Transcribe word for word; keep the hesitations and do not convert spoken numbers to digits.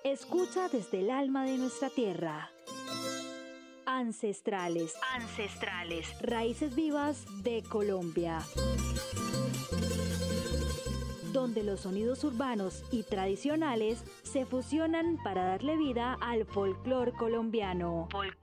Escucha desde el alma de nuestra tierra. Ancestrales. Ancestrales. Raíces vivas de Colombia. Donde los sonidos urbanos y tradicionales se fusionan para darle vida al folclor colombiano. Folclor